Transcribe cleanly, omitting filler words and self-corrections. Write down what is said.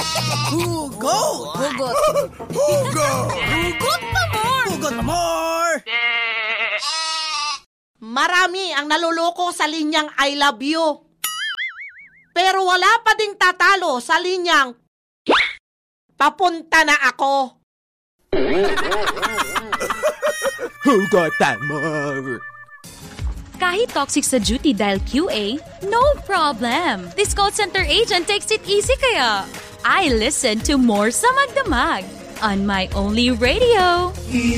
Hugot! Hugot! Hugot! Hugot pa more! Hugot pa more! Marami ang naluloko sa linyang I love you. Pero wala pa ding tatalo sa linyang papunta na ako. Hugot pa more! Kahit toxic sa duty dahil QA, no problem. This call center agent takes it easy kaya. I listen to more sa Magdamag on my only radio.